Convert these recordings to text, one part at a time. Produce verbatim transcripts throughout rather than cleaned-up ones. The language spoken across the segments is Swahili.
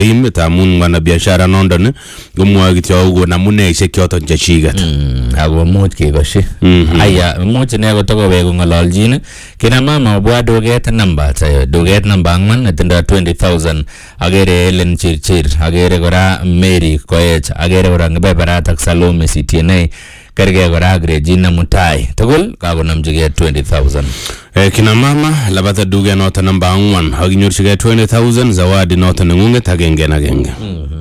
im tamun mwana biashara nondon gumwa kityo go namune ishek yoton chechigat ago much kegoshi aya much ne go togo wego ngololjin kina mama obwa doget number tayo doget number angman netindo twenty thousand agere Ellen Chirchir agere gora Mary Koech agere gora ngebeberat ak Salome C T N A kerge gora Regina Mutai tugul kagonamjige twenty thousand. Eh, kina mama labata duge nota namba one haginyorchige twenty thousand zawadi nota nengunget agenge na agenge.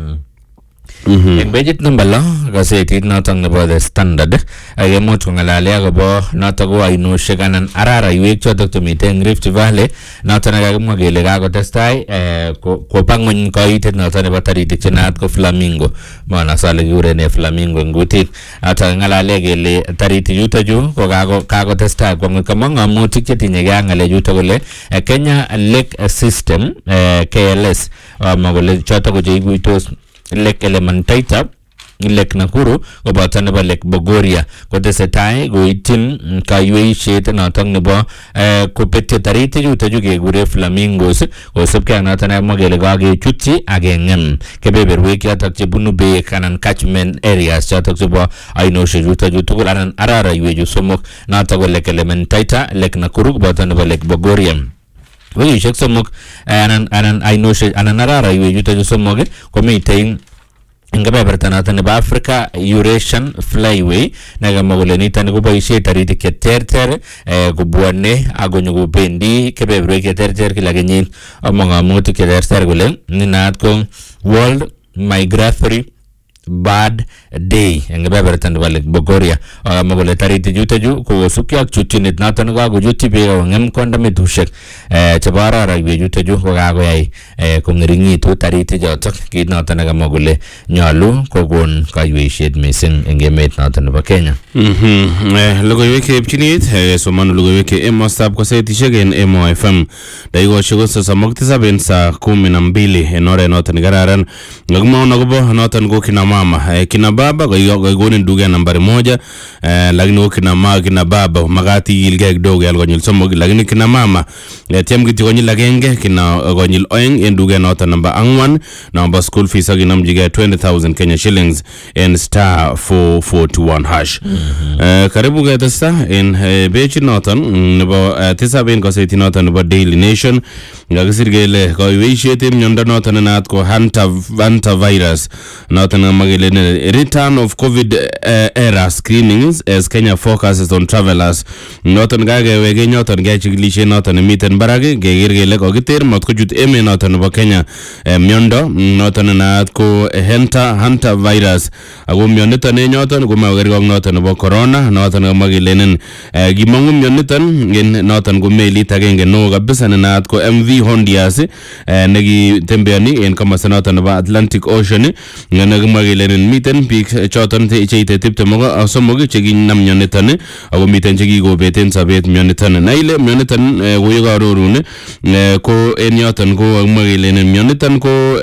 En budget number lo gazetit noton nebo The Standard agemuch kongalale agobo noton ko ainoshiek anan araraiwek chotok chemiten Rift Valley noton kakimwa kele kakotestai kopangony kaitet noton nebo taritik chenaat ko flamingo manasale kiurene flamingo en kutit ata ngalale kele taritik yuto chu ko kakotestai kwang'ut kamwa ng'amutik chetinyegei ak ngalechuto kole Kenya Lake System K L S amwa kole chotok ko cheikuitos Lake Elementaita, Lake Nakuru, koboto nebo Lake Bogoria kotesetai koityin kayweishet noton nebo kopetyo taritik chuto chu kekure flamingos kosubkei ak noton amwa kele kakechutyi ak keng'em kebeberwek chotok chebunu beek anan catchment areas chotok chebo ainoshiek chuto chu tugul anan araraiwechu somok notok ko Lake Elementaita, Lake Nakuru koboto nebo Lake Bogoria. Wikishek somok anan anan ainoshiek anan araraiwek chuto chu somok komiten en kebeberta noton nebo Africa Eurasian Flyway nekamwa kole niton koboishe taritik cheterter kobwone ak konyokobendi kebeberwek cheterter kila kenyit amwa ng'amutik cheterter kole ninaat ko World Migratory Bird Day en kebeberta nebo Lake Bogoria akamwa kole taritik chuto chu kosubkei ak chutyinet noton kakochutyi beek akong'em kondametushek chebo araraiwek chuto chu kokakoyai kong'ering'itu taritik chotok kit noton nekamwa kole nyolu kokon kaiweishet mising en emet noton nebo Kenya. Logoiwek keipchinit somanu logoiwek emostab kosetishek en Emo F M daikoshek ko sosom ak tisab en saa kumi na mbili en oret noton nekararan ngakimwaun akobo noton ko kina mama kina baba koikonin duke nambari moja lakini ko kina mama kina baba makati ilgei kidogo yal konyil somok lakini kina mama tiem kityo konyil agenge kina konyil oeng en duke noton namba angwan namba school fees akinamjige twenty thousand Kenya shillings en star four forty-one hash. Karibu ketesta en bechi noton nebo tisab en kaseti noton nebo Daily Nation ngakisir kele kaiweishet en miondo noton nenaat ko hantavirus noton magele return of COVID uh, era screenings as Kenya focuses on travelers noton kakeweke nyoton kechikilishe noton nemiten barak keker kele kokiter matkochut emet noton nebo Kenya miondo noton nenaat ko hantavirus ako mioniton nyoton komakerkong noton nebo corona noton kamwa kelenen kimong'u mioniton en noton ko melit agenge neo kabisa nenaat ko M V Hondias nekitembeani en komosta noton nebo Atlantic Ocean nekimwa kelenen miten biik choton cheite tiptem ak somok chekinam mioniton ako miten chekikobeten sobet mioniton na ile mioniton koyekarorun ko en yoton ko kamwa kelenen mioniton ko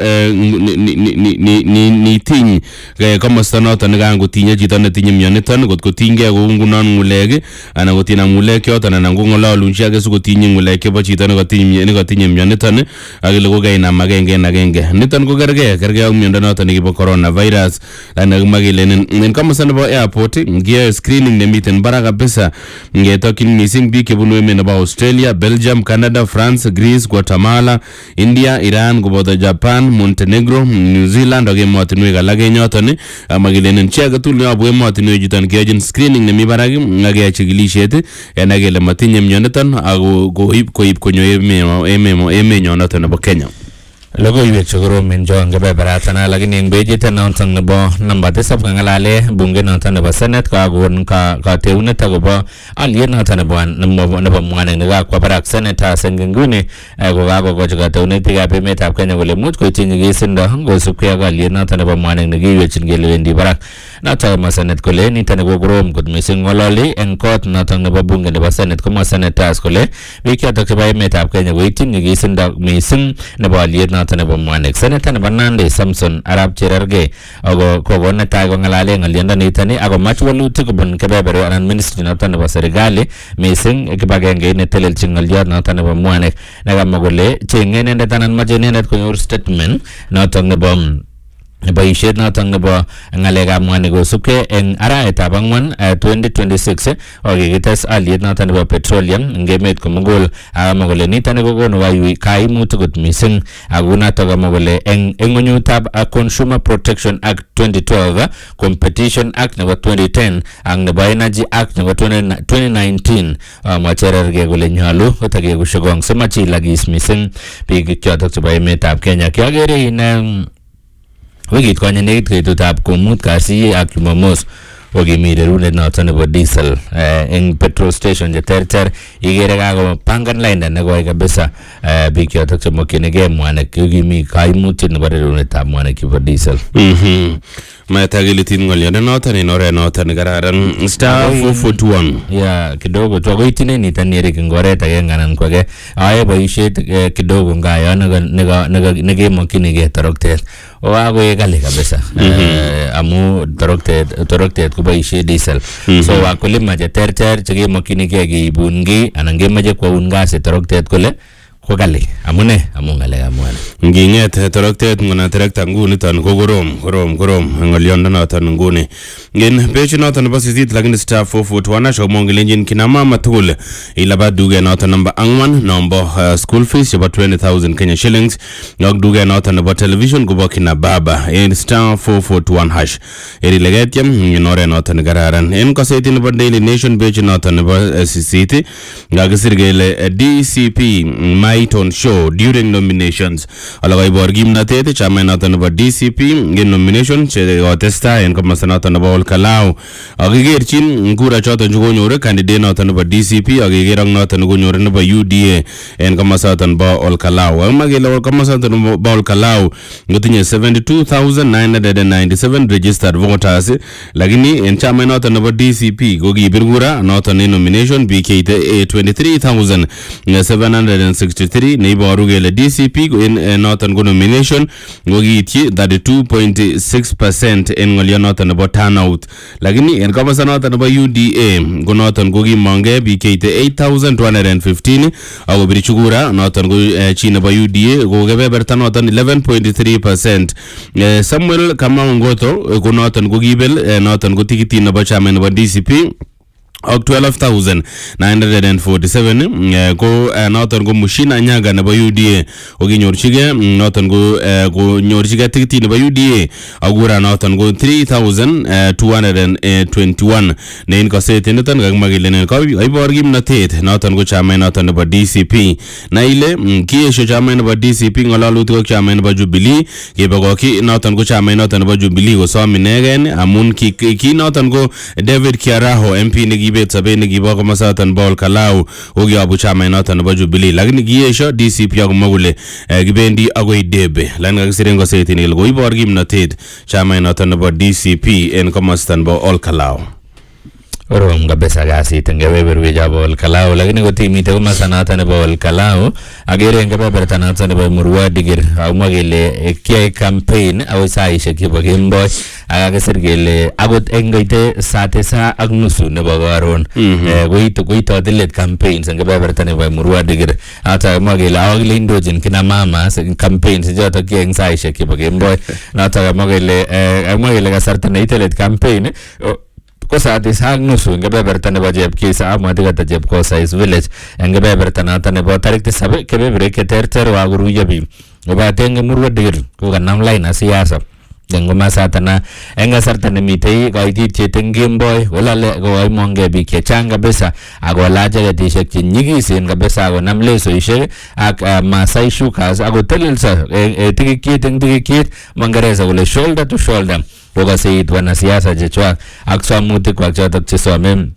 nitiny komosta noton nekangotinye chito netinye mioniton kot kotinygei kou ngunon ng'ulek anan kotinam ng'ulek yoton anan ko ng'ololun chi age sikotinye ng'ulek chebo chito nekatinye mioniton ak ile ko kainam agenge en agenge niton ko kergei kergei ak miondo noton nekibo coronavirus lakini kimwa kelenen en komosta nebo airport ngiyoe screening nemiten barak kabisa ngetokyin mising biik chebunu emet nebo Australia, Belgium, Canada, France, Greece, Guatemala, India, Iran koboto Japan, Montenegro, New Zealand ak emotinwek alak en yoton amwa kelenen chi age tugul neyobu emotinwek chuton keyochin screening nemi barak ak keyai chikilishet enai kele matinye mioniton ako koib koib konyo emenyon noton nebo Kenya. Logoiwek chekoromen John kebeberatana lakini en bejit noton nebo namba tisab kangalale bunge noton nebo Senate kakon kateunet akobo aliet noton nebo nebo mwanik nekakwa barak senators en nguni kokakokochi kateunet biikab emetab Kenya kole much koityi nyigisindo kosubkei ak aliet noton nebo mwanik nekiywechin kele wendi barak noton komwa Senate kole niton kokorom kot mising ng'ololi en kot noton nebo bunge nebo Senate komwa senators kole biik chotok chebo emetab Kenya koityi nyigisindo mising nebo aliet noton noton nebo mwanik. Senator nebo Nandi Samson Arap Cherargei ako kokon netai kong'alale ng'olyondonitoni ako mach walutik kobun kebeberwek anan ministry noton nebo serikali mising kibagenge netelelchin ng'olyot noton nebo mwanik nekamwa kole cheng'e inendet anan mache inendet konyor statement noton nebo boisiet noton nebo ng'alekab mwanik kosubkei eng arawetab ang'wan twenty twenty-six kokikites aliet noton nebo petroleum eng emet komugul akamwa kole nitoni kokonu kaimutik kot mising ako notok kamwa kole eng ng'unyutab Consumer Protection Act twenty twelve, Competition Act nebo twenty ten ak nebo Energy Act nebo twenty nineteen Cherargei kole nyolu kotakekushugong simachilagis mising biik chotok chebo emetab Kenya. Kiagere ine wikit konye nekit betutab komut kasi ak Jumamos kokimi rerunet noton nebo diesel eng petrol station cheterter igere kakopangan lainda nekoi kabisa biik chotok chemokyinigei mwanik kokimi kaimutiet nebo rerunetab mwanik chebo diesel. Matagilitin ng'olyondo noton en oret noton nekararan star four forty-one. Ya kidogo tu ako itine nitan yerik eng oret agenge anan ko age ae boisiet kidogo ngayo nekemokyinigei toroktet o akoe kali kabisa amu toroktet toroktet koboisie diesel. So wakulima cheterter chekemokyinigei keibun ki anan kemoche kwaun kasi toroktet kole ko kali amune amu ng'alekab mwanik. Nging'et toroktet ng'ona terekta nguniton ko korom korom korom ng'olyondo noton nguni ngin page noton nebo sisit lakini star four forty-one shomongelenjin kina mama tugul ilabat duge noton number angwan nombo uh, school fees chebo twenty thousand Kenya shillings nok duge noton nebo television kubo kina baba in star four forty-one hash eri legetyem nginore noton gararan en kaseti nebo Daily Nation page noton nebo uh, sisit ngakisir kele uh, D C P Maiton show during nominations alakai bor kimnatet chama noton nebo D C P in nomination che kotesta en komasta noton nebo Olkalau akikerchin ngura choton chukonyor candidate noton nebo D C P akiker ak noton konyor nebo U D A en komasta noton nebo Olkalau amakele komasta noton nebo Olkalau ngotinye seventy-two thousand nine hundred ninety-seven registered voters lakini en chama noton nebo D C P kokibir kura noton en nomination B K twenty-three thousand seven hundred sixty-three neiboru kele D C P en noton ko nomination ngokiityi thirty-two point six percent en ng'olyo noton nebo turnout lakini en komasta noton nebo U D A ko noton kokimongei B K eight thousand two hundred fifteen akobir chukura noton ko chi nebo U D A ko kebeberta noton eleven point three percent. Samuel Kamau Ngoto ko noton kokibel noton ko tikitit nebo chama nebo D C P ak twelve thousand nine hundred forty-seven ko noton ko Mushina Nyaga nebo U D A okinyorchige noton ko konyorchige tikiti nebo U D A agura noton ko three thousand two hundred twenty-one ne in kasete niton kakimwa kele ne kaibor kimnatet noton ko chama noton nebo D C P na ile kiesho chama nebo D C P ng'alalutik ak chama nebo Jubilee kebokoki noton ko chama noton nebo Jubilee kosom inegen amun ki noton ko David Kiaraho M P ne kibet sabet nekibo komasaton bo Olkalau okiabu chama noton nebo Jubilee lakini kiesho D C P akomwa kole kibendi agoi debe lakini kakisiren koset ni koibor kimnatet chama noton nebo D C P en komastan bo Olkalau. Orom kabisa kasit eng kebeberwek bo Olkalau lakini kotimite komasta noton nebo Olkalau agere eng kebeberta noton nebo Murwa Digir akomwa kele kiyae campaign akoi saisiek chebo kemboi akakisir kele akot eng koite saa tisa ak nusu nebo karon koite koitoti let campaigns eng kebeberta nebo Murwa Digir ata kamwa kele akile indochin kina mama campaigns chotok kiyae eng saisiek chebo kemboi notok kamwa kele kamwa kele kasarta neite let campaign ko saa tisa ak nusu eng kebeberta nebo Chepkisa amwati kata Chepkosais village eng kebeberta noton nebo tarik tisab kebeberwek cheterter wakoruiyo biik kobate eng Murwa Digir kokanam lain siasa eng komasata na eng kasarta nemitei kaititiet eng kemboi kolale koimongei biik chechang kabisa akolach jaketishek chenyikisen kabisa akonam lesoishek ak Masai Shukas akotelelso tikikiet eng tikikiet Mangereza kole shoulder to shoulder kokaseit wanasiasa chechwak ak somutik kwak chotok chesome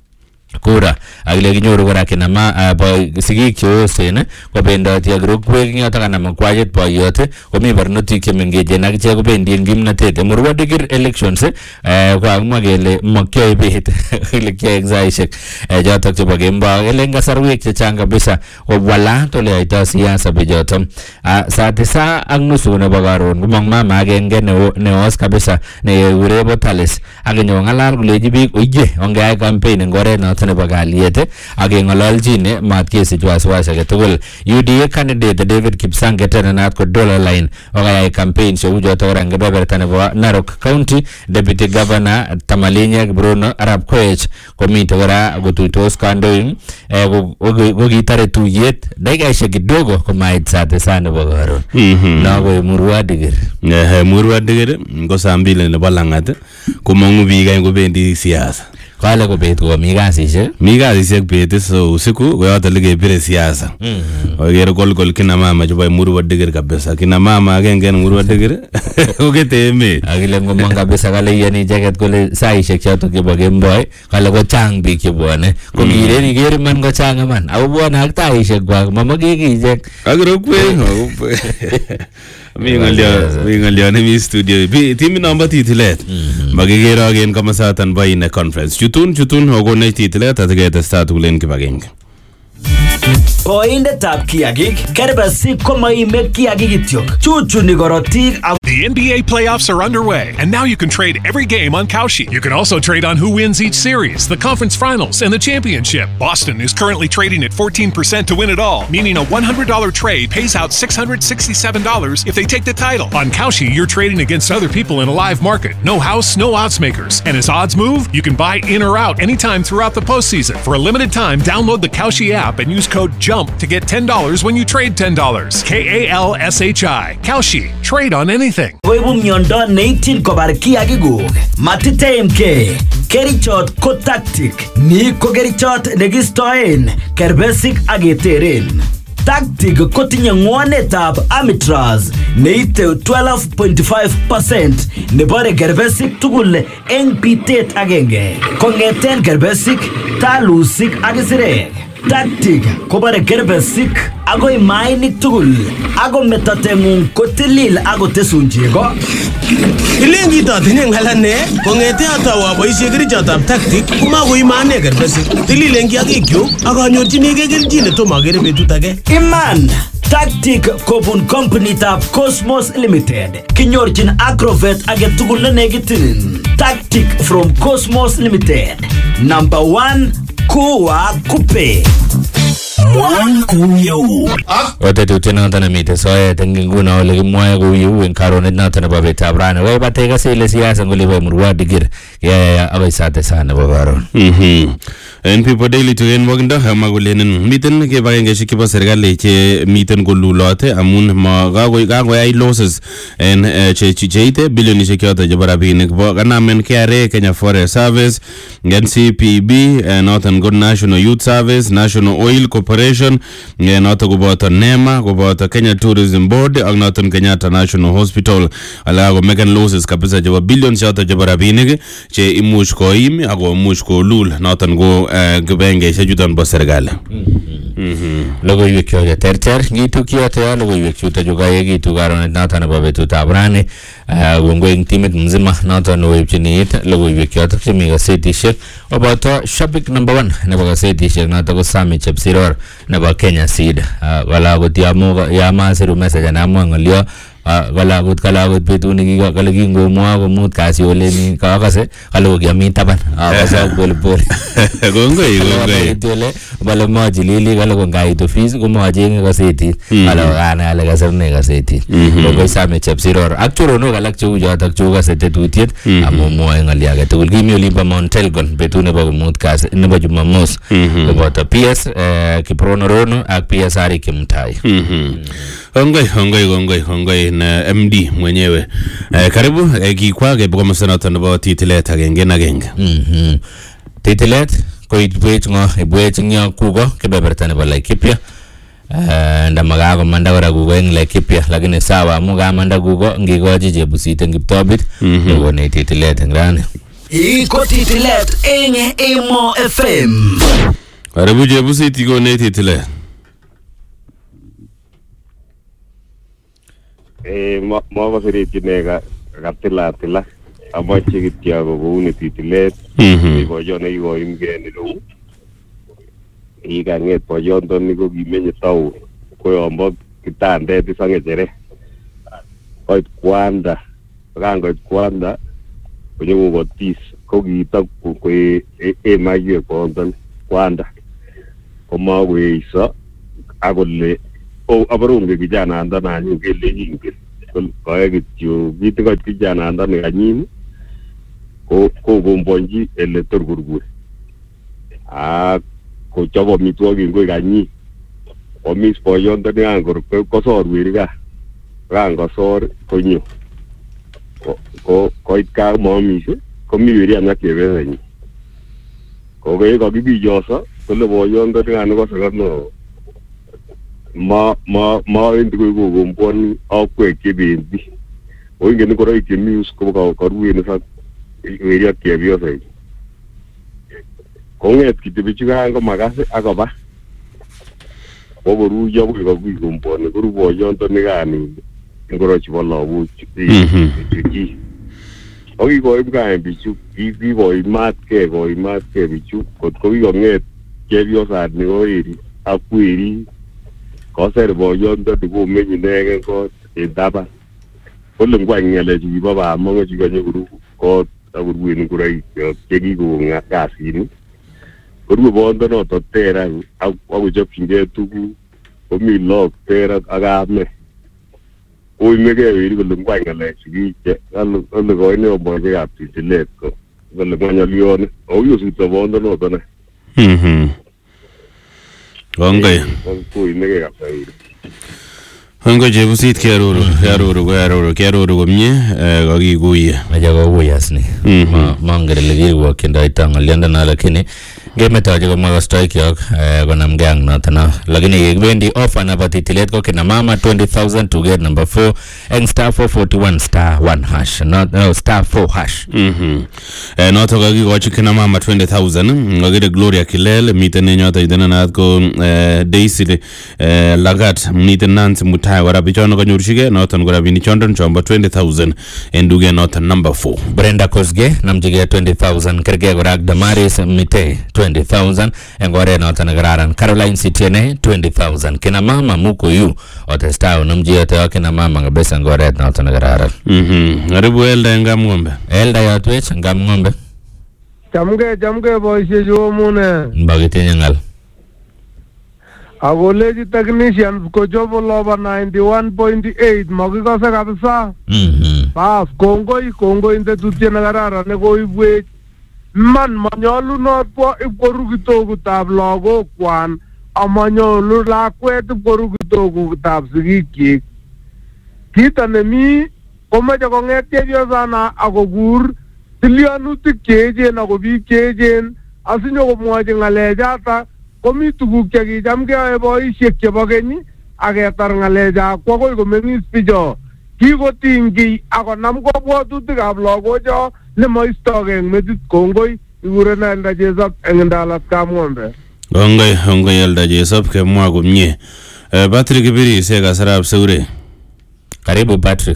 kura akile kinyoru kora kinama sigik cheosen kobendoti ak rukwek yotok anan kwayet boyot komi barnotik chemengechen ak ichek kobendi eng kimnatet Murwa Dikir elections kokakimwa kele makyoe bet kele kyoe eng saishek chotok chebo kemboi kele eng kasarwek chechang kabisa kowalat ole yoitoi siasa bichotok saa tisa ak nusu nebo karon komong mama agenge neos kabisa nekekure Botalis akinyo ng'alal kolechi biik oye ongeai campaign eng oret noto nebo kalyet ak ng'ololjin mat kesich wasiwasi age tugul. U D A candidate David Kipsanget nenat ko Dollar Line okayai campaign cheu choto kora eng kebeberta nebo Narok County. Deputy Governor Tamalinyek Bruno Arap Koech komite kora kotuitos kandoik kokitare tuyet dakikaishek kidogo komait saa tisa nebo karon. Nako Murwa Dikir. Murwa Dikir ko saa mbili nebo lang'at komong'u biik any kobendi siasa. Kale ko bet ko mi kasishek mi kasishek bet so usiku ko yoto likepire siasa. Okere kolkol kina mama chebo Murwa Dikir kabisa. Kina mama agenge en Murwa Dikir kokete emet. Akile ngomong kabisa kale yani jacket kole saishek chotok chebo kemboi kale ko chang biik chebwone. Ko ngireni kere man ko chang man. Ako bwone ak taishek kwak mamake kichek. Ak rukwek. Mi ngalyo mi ngalyo ne mi studio timi namba titilet makikere agen kamasatan bo ine conference chutun chutun ogone titilet ataketestai tugul en kibagenge. Koindetab kiagik kerbesik komaime kiagik kityok chuchuni korotik. The N B A playoffs are underway, and now you can trade every game on Kalshi. You can also trade on who wins each series, the conference finals, and the championship. Boston is currently trading at fourteen percent to win it all, meaning a one hundred dollars trade pays out six hundred sixty-seven dollars if they take the title. On Kalshi, you're trading against other people in a live market. No house, no odds makers. And as odds move, you can buy in or out anytime throughout the postseason. For a limited time, download the Kalshi app and use code JUMP to get ten dollars when you trade ten dollars. K A L S H I. Kalshi. Trade on anything. Koibu miondo neityin kobar kiagikuk. Matitemke. Kerichot ko tactic. Ni ko kerichot nekistoen kerbesik ak keteren. Tactic kotinye ng'wanetab Amitraz neite twelve point five percent nebore kerbesik tugul eng bitet agenge. Kong'eten kerbesik, talusik ak isirek. Tactic kobare kerbesik agoi mainik tugul ago metateng'ung kotilil ago tesun chego. Ilengi tatinye ng'alane kong'ete atau aboisie kerichotab Tactic komakoimane kerbesik. Tililen kiagikyu ak anyorchinigei kelchin netomo akere betut age. Iman Tactic kobun kompunitab Cosmos Limited. Kinyorchin Agrovet age tugul nenegitin. Tactic from Cosmos Limited. Number one Kuwa kupe. Mwan kuyo. Watetutiet noton nemite soet eng nguno ole kimwoe kuyu eng karonet noton nebo betab rani. Wai batei kase ile siasa ngolibo Murwa Dikir ya akoi saa tisa nebo karon. Mhm. En People Daily to en wakindo hama kulenen miten kibagengeshek chebo serikali che miten kolulote amun ma kakoyai losses en cheite bilionishek choto chebo rabinik bo kanamen K R A Kenya Forest Service, N C P B, noton ko National Youth Service, National Oil Corporation, noton koboto NEMA, koboto Kenya Tourism Board ak noton Kenyatta National Hospital. Ala ko meken losses kabisa chebo billions choto chebo rabinik che imuch koim ak komuch kolul noton ko kibagengeshek chuton bo serikali. Logoiwek choto terter ngitu kioto ya logoiwek chuto chukayekitu karonet noton nebo betutab rani kongoi eng timit mzima noton neoibchini it logoiwek choto chemi gazetishek oboto shabik number one nebo gazetishek noton ko Sami Chepsiror nebo Kenya Seed. Wala kot yama siru message anamwa ngolyo kala gut kala gut betut nekiko kale kingomwa komut kasi ole ni kakase kale kokiami taban akasa pole pole gongoi gongoi tole bale maji lili kale ko ngait office ko majenge kaseti kale kana ale kaserne kaseti ko Sami Chepsiror ak choronok alak cheu jotok cheu kasete tutiet amu mwoe ngali age tugul kimi olimpo Mount Elgon betut nebo komut kasi nebo Jumamos koboto P S Kiprono Rono ak P S Ari Kimtai. Hongoi hongoi hongoi hongoi na M D mwenyewe. Eh, karibu eh, kikwa ke boko msanato nebo titilet agenge na agenge. Mhm. Titilet ko itbwech ngo ibwech nyo kugo kebeberta nebo Laikipia. Eh, ndamaga ko manda wara kugo eng Laikipia lakini sawa amu ga manda kugo ngigoji Jebusit eng Kiptobit. Ngo ne titilet eng rani. Iko titilet eng Emo F M. Karibu Jebusi tikone titilet. Eh, mwa siriti nega katila tila amache kitya kouni titilet. Mhm. Boyo ne igo imge ni lo. Ikanget boyo ndoni ko kimenye tau koyombo kitandet isangechere. Koit kwanda. Kangoit kwanda konyo kotis ko kiita ko e e maye kondan kwanda. Koma weiso akole o abarunge kijana anda na nyingele nyingi kwa kityo kitu kwa kijana anda ni kanyin ko ko gombonji ele torgurgwe a ko chobo mitwogi ngo kanyi o mis poyonda ni angor ko sor wirga rango sor konyo ko ko ko ka momis ko mi wiria na kebe ni ko ge ko bijosa ko le boyonda ni an ko sagano ma ma ma indi ko gomboni akwe kebendi o ingeni ko rai kemius ko ka karuwe ne sa wiria kebio sai ko nget kitibichiga ngo magase akoba ko boru yo ko ko gomboni ko rubo yonto ni gani ngoro chibolo bu chi o gi ko ibga bichu gi gi ko imat ke ko imat ke bichu ko ko yo nget kebio sa ni o iri akwiri có xe bộ yon đó được ôm mình nè có tiền đáp à có lần quanh nghe là chỉ bà bà mong chỉ có những có tao muốn quyền của đây cái gì của ngã cả xin có đứa bọn đó nó tốt tệ ra ao ao chụp hình cái tu có mình lo tệ ra aga mẹ ôi mấy cái gì có lần quanh là chỉ cái anh anh gọi nó bỏ cái áp thì chỉ lệ có có lần quanh nhà lion ôi yêu sự tao bọn đó nó đó này Mhm. Okay. Koi mấy cái gặp này Hango Jebusit kiaruru, kiaruru, kiaruru, kiaruru komye, kakikuye. Aja kokuyas ni. Ma mangere legi wakinda itanga lianda na lakini gemetaje ko mga strike yok konam gang na tana lakini yebendi offer na patitilet ko kina mama twenty thousand to get number four and star four forty-one star one hash not no star four hash. Mhm. Eh no to kakikochi kina mama twenty thousand ngagire Gloria Kilel miten nyota idena na ko Daisy Lagat miten Nancy Mutai wara bichono kanyorshige noton gora bini chondon chombo twenty thousand enduge noton number four. Brenda Kosge namjige twenty thousand kerge gorak Damaris Mite twenty thousand engore noton gararan Caroline Sitiene twenty thousand kina mama muko yu otestao namjige te kina mama ngabesa ngore noton gararan. Mhm. Aribu Elda ngam ngombe. Elda yatwech ngam ngombe. Chamge chamge boishe jo mune. Mbagite nyangal. Agoleji technicians ko jobo loba ninety-one point eight magikose kabisa. Mhm. Bas kongoi kongoi inde tutye na garara ne koibwech. Man manyolunot po ipkoru kitokutab lagok kwan amanyolu lakwet ipkoru kitokutab sigikyik. Kito nemi komeche kong'et chepyosana akokur tilyanutik cheechen ako biik cheechen asinyokomwochi ng'alechata komi tuguk chekicham keyoe boisiek chebo keny aketar ng'alechak kwa koi komeng'is bicho kikotiny kiy akonam kabwatutikab lagocho nemoistogei eng metit kongoi ikurena Elda Jesop eng Ndalat Kamwombe. Ongoi, ongoi Elda Jesop kemwa komye. Patrick Ibiri se kasarab seure. Karibu Patrick.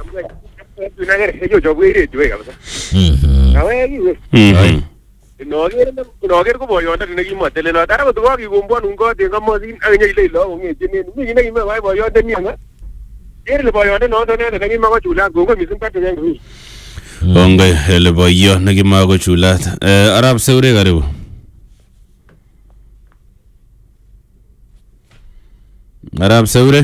Mhm. Noger noger ko boyonda ne kimotele no tara ko kikombwan ungot en kamosin ak nyile lo ngechenen mi ne kime bai boyonda ni anga erle boyonda no to ne ne kimako chulat gongo mising pate yangu. Ongoi ele boyo ne kimako chulat. Eh Arab seure karibu. Arab seure.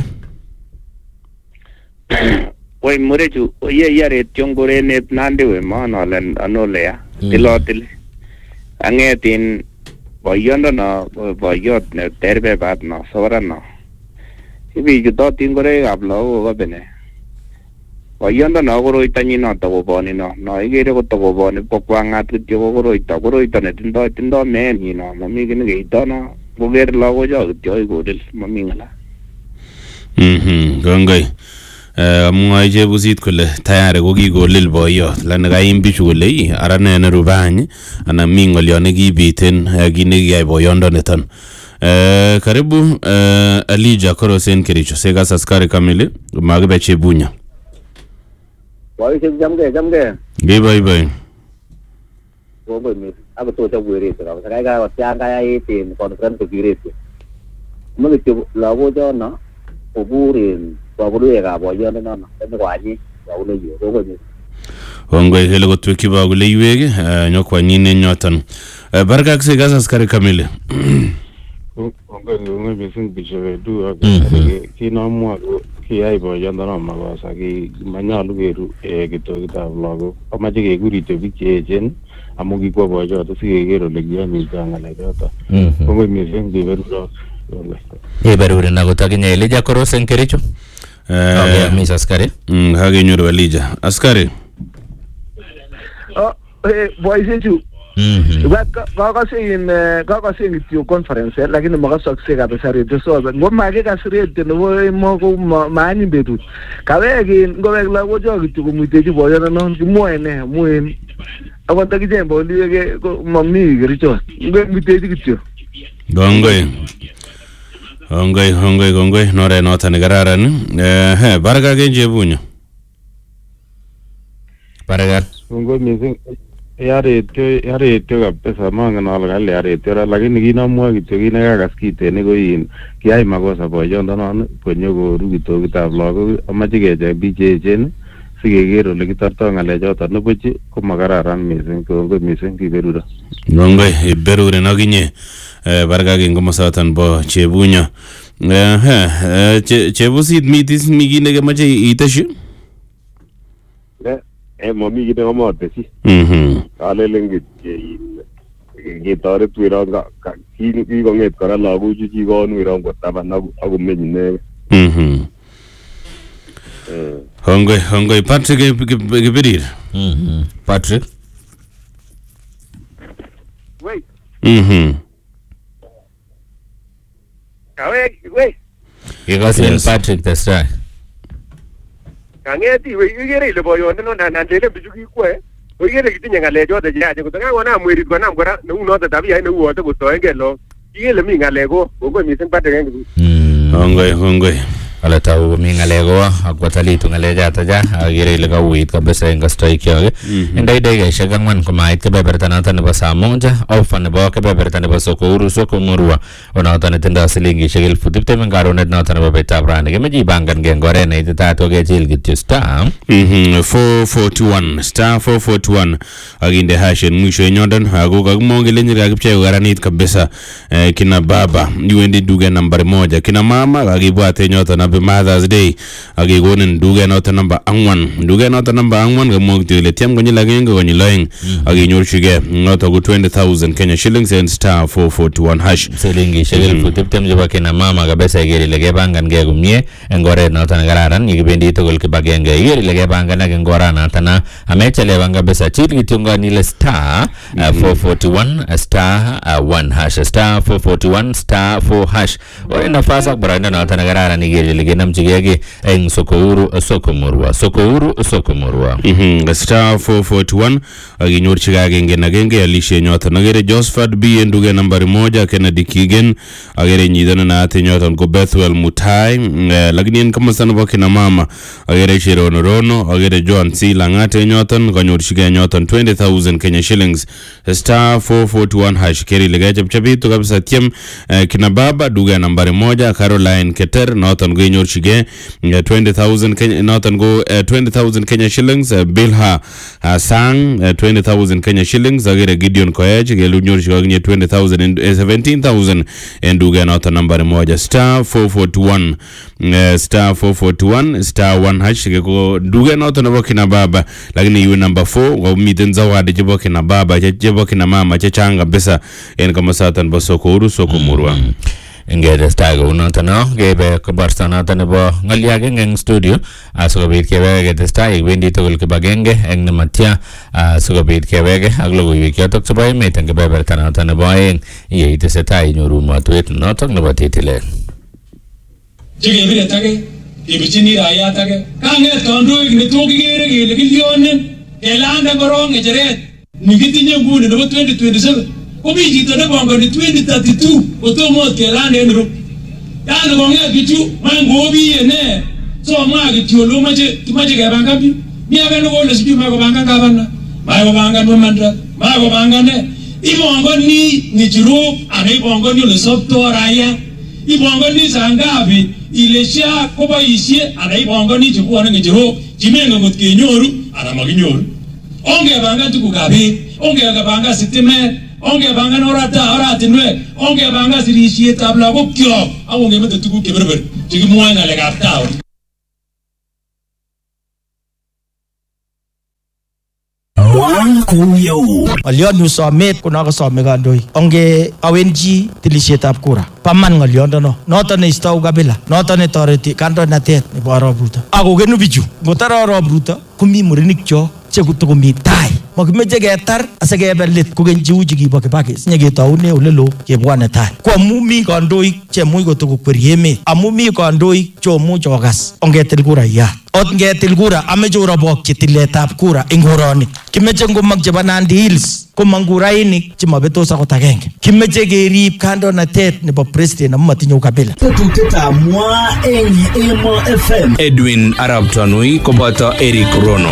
Oy murechu oye yaret chongorenet nandewe manolen anole ya tilotil angetin boyondo no boyot ne terbe bat no sora no ibi juto tingore ablo ko bene boyondo no koroitanyi no to boni no no igere ko to boni pokwangat kityo ko koroito koroito ne tindo tindo men ni no mami kene geito no boger logo jo kityo igoril mami ngala. Mhm. Gongoi. mwae chebusit kole tayari kokikolil boyot lani kaim bichu kole ara ne nerubany ana mi ngolyo nekibiten kit nekiyai boyondoniton. Karibu Elijah Korosen Kericho Segas askari kamili makibe Chebunya. Boishe jamge jamge. Ge bye bye. Wo bo mi aba to ta were to ka ga ga ta ga ai tin conference to gire. Mo ke la wo jo na oburin wa bo le ga bo yo na na ne kwa ni wa le yo ro bo mi. Ongwe hele ko tweki ba gule yuwege nyokwa nyine nyotan. Baraka Segas askari kamili. Ongwe ngwe bisin biche du ki na mwa ki ai bo yanda na mabasa ki manyalu geru e gito kitab lago amaje ke guri to bikejen amugi kwa bo jo to sigegero le gya mi janga le data ongwe bisin de beru do e beru na gotaginya Elijah Korosen Kericho eh mi askari mm hage nyoro Elijah askari oh eh boys you mhm kaka sin kaka sin itio conference lakini makasokse kabisa radio so ngoma ke kasirete no mo ko mani betut kaweki ngobek la ko jogi tu kumiteji boyo no muene muen akwanta kijembo liweke mami Kericho ngwe miteji kityo Gongoi Gongoi gongoi gongoi nore nota ni kararan eh he baraka kenje bunyo baraka ongwe missing yare to yare to kabisa manga na algali yare to lakini kina mwa kityo kina kakaskite ni ko yin kiyai makosa boyondo non konyo ko rugito kitab lago amache keje bichechen sigegero le kitarto ngale joto no buchi ko makararan missing ko ngo missing kiberura ngongoi iberure naginye eh baraka ke ngomosatan bo Chebunya eh chebusit mitis migine ke mache iteshi eh mami gide ngomote si mhm alelengit ke tore twira ka ki ki konget kora lagu chi chi gon wira ko taban aku menyine mhm hongoi hongoi Patrick Gibirir mhm Patrick wait mhm kawe wait Yegasin Patrick that's right kangeti we igere ile boyondo no na ndele bijuki kwe igere kitinye ngale jote jaje kutanga wana mwiri kwa nam kora no no ta tabia ine uote kutoenge lo igele mi ngale go go mi sen pate ngi hongoi hongoi ala tau mi ngale go akwatali tu ngale jata ja agere ile ka wit ka besa enga strike yoge ndai dai ga shagang man ko mai ke beberta na tan basa monja au fan bo ke beberta ne baso ko uru so ko murwa ona tan tenda silingi shagel futipte men garo net na tan ba beta brand ge meji bangan ge ngore ne ta to ge jil git star mhm four four two one star four four two one aginde hashen mwisho nyodan hago ga mongele nyira gipche garanit kabisa kina baba yuende duga nambari moja kina mama agibwate nyota na Mother's Day agi gonen duga nota number angwan duga nota number angwan ga mogti le tiam gonyi lagenga gonyi laing agi nyorchige nota go twenty thousand Kenya shillings and star four four two one hash selingi shagel futiptem jaba kina mama ga besa geri lege bangan ge gumie ngore nota ngararan yibendi to gol ke bagenge geri lege bangan ga ngora nata na amechele banga besa chiri tunga ni le star four four two one star one hash star four four two one star four hash ore nafasa branda nota ngararan geri genam jigege en Sokouru Sokomurwa Sokouru Sokomurwa mhm star four four two one agi nyor chigage ngena genge alishe nyota nagere Josephat B nduge nambari moja Kennedy Kigen agere nyidana na ate nyota ko Bethwell Mutai lakini en kama sana boke na mama agere Shirono Rono agere John C Langate nyota nganyor chigage nyota twenty thousand Kenya shillings star four four two one hash keri legaje chabitu kabisa tiem kina baba duga nambari moja Caroline Keter nota nganyor chige twenty thousand Kenya notan go uh, twenty thousand Kenya shillings uh, Bilha uh, Sang uh, twenty thousand Kenya shillings agere Gideon Koech gelu nyor chige twenty thousand and uh, seventeen thousand enduga notan number moja star four four two one uh, star four four two one star one hash go duga notan boki na baba lakini yu number four go miten zawadi jiboki na baba jiboki na mama changa besa en kama satan basoko uru soko murwa ngede stago unatano gebe kabarstana tanebo ngaliage ngeng studio asogobit kewege de stag wendi togol ke bagenge eng namatia asogobit kewege aglogo wiki tok sabay meten ke bebertana tanebo eng yeite setai nyoru matwet notok nebo titile jige bile tage kebichini rayat age kanget kandoik ne to kigere kele kilyonen kelanda korong ngecheret nikitinye nguni nebo twenty twenty-seven ko mi chito ne bongoni twenty thirty-two kotomo kelanda en ru yani konget bichu mangobiye ne so mwa kityo lo mache tumache kebanga bi mi age no gole sibi ma ko banga gavana ma ko banga no mandra ma ko banga ne ibongoni ni jiro ana ibongoni le sopto raya ibongoni sangabi ilesha ko baishie ana ibongoni chikuone ngijiro jimenga ngot kenyoru ana maginyoru onge banga tukugabe onge banga sitime onge banga norata oratinwe onge banga sirishie tabla ko kyo awonge mete tuku keberber chikimwanga le kaptao Ng'olyon yu somet ko nakasome kandoik. Onge awenji tilisietab kura. Paman ng'olyondo noton neistoi ukabila, noton netoreti kandoinatet nebo Arap Ruto. Ako kenu bichu, ngotar Arap Ruto komi murenik cho chekutokomi tai. Makimeche ketar asikebe let kokeny cheu chekibo Kibaki sinyeketoune ole loo kebwane tai. Ko amu mi kandoik chemuch kotokokweri emet, amu mi kandoik chomuch okas ongetil kurayat. Ot ngetil kura ameche urabokchi tiletab kura ing koroni. Kimeche ngomong chebo Nandi Hills komong kurainik chemabetos akot agenge. Kimeche kerib kandoinatet nebo president amu matinye ukabila. Tetutietab mwa eng Emo F M. Edwin Arab Tanui koboto Eric Rono.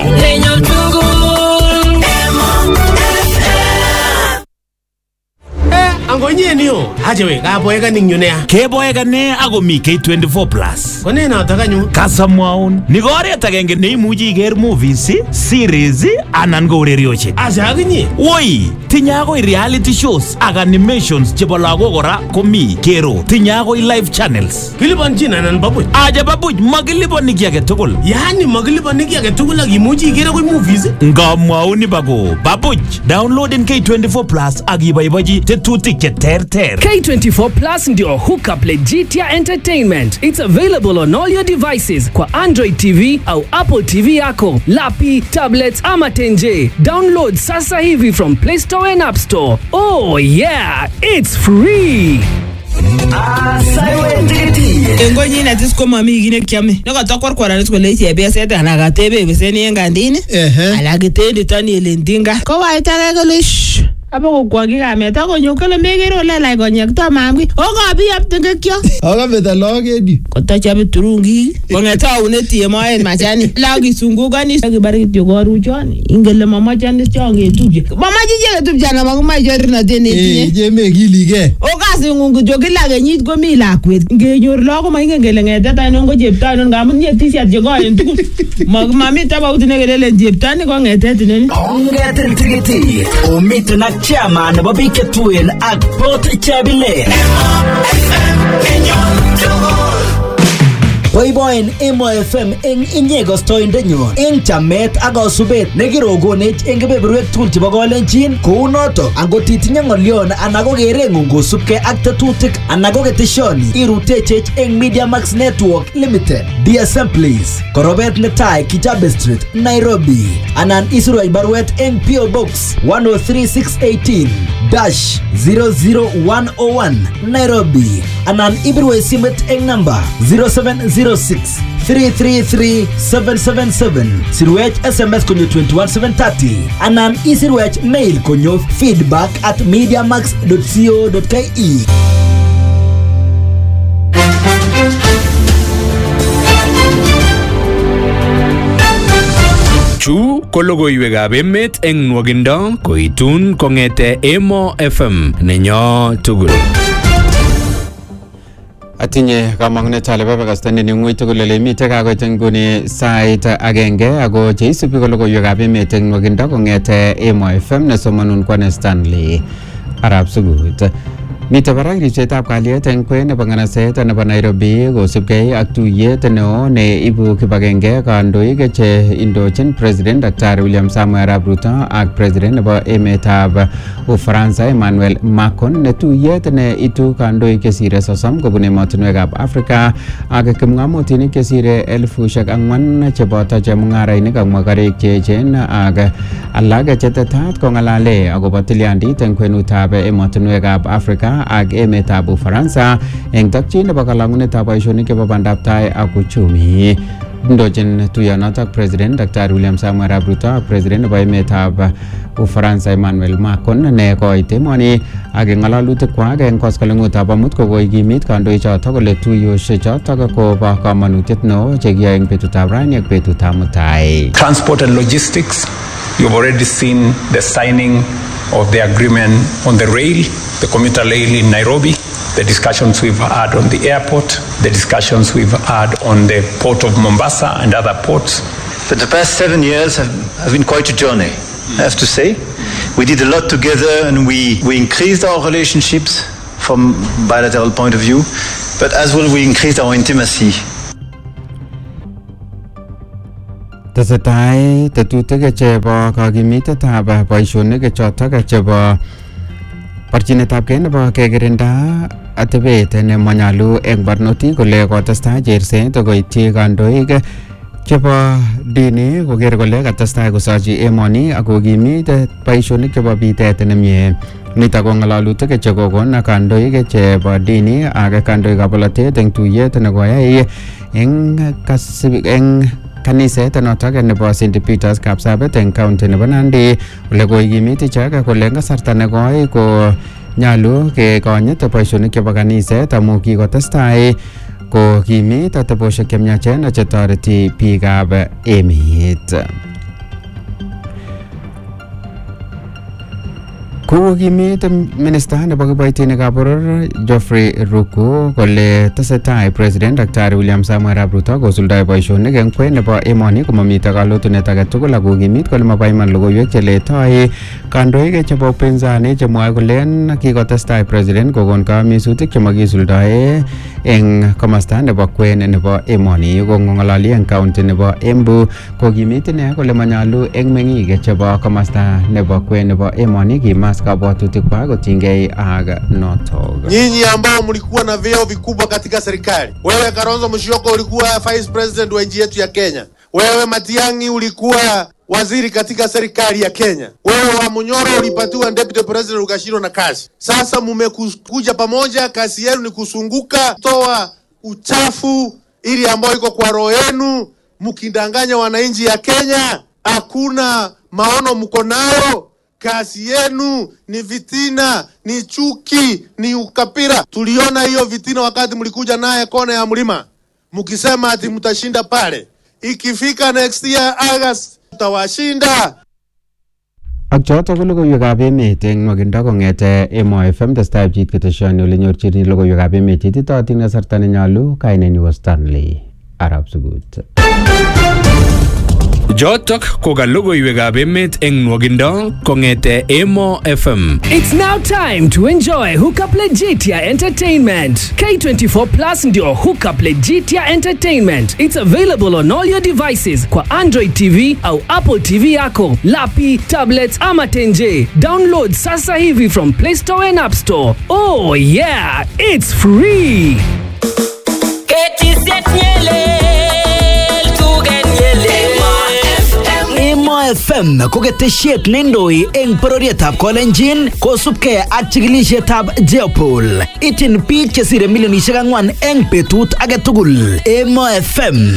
Angonye niyo, aje we, kaboeka ninyo nea. Keboeka ne ako mi K twenty-four plus. Kone na takanyo. Kasamwaun. Ni oret agenge neimuchi iker movies, series anan ko urerioshek. Asa akinye. Woi, tinye akoi reality shows ak animations chebo lagok kora komi Kero. Tinye akoi live channels. Kilipanchin anan babuch? Aja babuch, makilipani ki age tugul. Yani makilipani ki age tugul ak imuchi iker akoi movies? Ngamwaun ni bako. Babuch, downloading K twenty-four plus ak iboibochi tetutik ter ter. K twenty-four plus ndio hookup legit ya entertainment. It's available on all your devices kwa Android T V au Apple T V yako, lapi, tablets ama tenje. Download sasa hivi from Play Store and App Store. Oh yeah, it's free. Engonyi na tisko mami gine kiame. Naka takwar kwara nisko le chebe sete anaga tebe beseni engandini. Eh. Alagite tani elendinga. Ko wa itaka golish. Apo kwa giga meta ko nyokele megero le la go nyekto mamgi. O go bi ap tengekyo. Aga meta loge di. Ko ta chabe turungi. Ko ngeta uneti mo en machani. Lagi sungu gani sagi bari tyo go ruchoni. Ingele mama chani chonge tubje. Mama jije tubje na maguma jori na deni tinye. Eh je me gilige. O kasi ngungu jogi la genyit go mi la kwet. Ngenyor logo ma ingele ngeta ta no go jepta no ngamun ye tisiat je go en tuku. Maguma mi taba utine gele jepta ni go ngeta tineni. Ongete tigiti. O mitna chairman nebo Biketuen at Port Chabile. Boyboyen Emo F M eng inyego stoindenyo eng chamet ak osubet nekirogonech eng kebeberwek tugul chebo Kolenjin kou noto angot itinye ng'olyon anan ko kereng'ung kosubkei ak tetutik anan ko keteshoni irutechech eng Media Max Network Limited D S M please korobet netai Kijabe Street Nairobi anan isirwech barwet eng P O Box one oh three six eighteen dash zero zero one oh one Nairobi anan ibirwe simet eng number zero seven zero six three three three seven seven seven. Sirwech S M S konyo twenty-one seven thirty anan isirwech mail konyo feedback at mediamax dot co dot ke. Chu ko logoiwekab emet eng nwogindo koitun kong'ete Emo F M nenyo tugul. Atinye kamang'unet ale babakasta ne ng'ui tugul ole mite kakoit nguni sait agenge ako cheisubi ko logoiwekab emet eng nwogindo kong'ete Emo F M nesomanun kwane Stanley Arab Sugut. Mite barak ripsetab kalyet eng kwen nebo nganaset nebo Nairobi kosubkei ak tuyet neo ne ibu kibagenge kandoik che indochin President Daktari William Samoei Arap Ruto ak President nebo emetab Ufaransa Emmanuel Macron ne tuyet ne itu kandoik chesire sosom kobun emotinwekab Afrika ak kipng'omutik chesire elfushek ang'wan cheboto chemung'arainik ak mwakarik cheechen ak alak chetetat kongalale akobo tilyandit eng kwenutab emotinwekab Afrika ak emetab Ufaransa eng tokyin nebo kalangunetab boisionik chebo bandaptai ak uchumi. Ndochin tuyonotok President Daktari William Samuel Arap Ruto ak President nebo emetab Ufaransa Emmanuel Macron ne koit emoni ak ngalalutik kwak eng koskoleng'utab amut kokoikimit kandoichotok kole tuyosiechotok kobo kamanutiet neo chekiyoe eng betutab rani ak betutab mutai. Transport and logistics, you've already seen the signing of the agreement on the rail, the commuter rail in Nairobi, the discussions we've had on the airport, the discussions we've had on the port of Mombasa and other ports. But the past seven years have, have been quite a journey, I have to say. We did a lot together and we, we increased our relationships from bilateral point of view, but as well we increased our intimacy. Tesetai tetutik chebo kakimitetab boisionik chotok chebo barchinetab kei nebo kekirinda atebet nemanyalu eng barnotik kole kotestai cherset koityi kandoik chebo dini koker kole katestai kosochi emoni ak kokimit boisionik chebo bitet nemie. Nitok ko ngalalutik chekokon kandoik chebo dini ak kandoikab bolotet eng tuyet nekoyai eng eng kaniset notok nebo Saint Peter's Kapsabet eng county nebo Nandi ole koikimit ichek kole eng kasarta nekoi ko nyalu kekonyit boisionik chebo kaniset amu kikotestai ko kimit atebosiek chemyachen chetoreti biikab emet. Kokimit minister nebo kiboitinikab boror Geoffrey Ruku kole tesetai President Daktari William Samuel Arap Ruto kosuldoi boisionik eng kwen nebo emoni komamite kalotunet age tugul ak kokimit kole mabo iman logoiwek cheletoi kandoik chebo upinzani chemwoe kolen kikotestai President kokon kamisutik chemakisuldoe eng komasta nebo kwen nebo emoni. Kong'ololi eng county nebo Embu kokimit ine kole manyalu eng meng'ik chebo komasta nebo kwen nebo emoni kimas kabwatutik kwao kotingei ak notok. Nyinyi ambao mlikuwa na vyeo vikubwa katika serikali, wewe Kalonzo Musyoka ulikuwa vice president wa nchi yetu ya Kenya, wewe Matiang'i ulikuwa waziri katika serikali ya Kenya, wewe wa Munyoro ulipatiwa deputy president ukashindwa na kazi. Sasa mmekuja pamoja, kazi yenu ni kusunguka toa uchafu ili ambayo iko kwa roho yenu, mkindanganya wananchi ya Kenya. Hakuna maono mko nayo. Kazi yenu ni vitina, ni chuki, ni ukapira. Tuliona hiyo vitina wakati mlikuja naye kona ya mlima, mkisema ati mtashinda pale. Ikifika next year August tutawashinda. Ak chotok ko logoiwekab emet eng nwakindo kong'ete Emo F M testai pchit keteshoni ole nyorchini logoiwekab emet ititootin kasarta nenyolu. Kainenyu Stanley Arap Sugut. Jotok ko ka logoiwekab emet eng nwakindo kong'ete Emo F M. It's now time to enjoy Hookup Legitia Entertainment. K twenty-four Plus ndio Hookup Legitia Entertainment. It's available on all your devices kwa Android T V au Apple T V yako, lapi, tablets ama tenje. Download sasa hivi from Play Store and App Store. Oh yeah, it's free. Emo F M ko ketesiet neindoi eng bororietab Kolenjin kosubkei ak chikilisietab Jeopol. Ityin biik chesire milionisiek ang'wan eng betut age tugul. Emo F M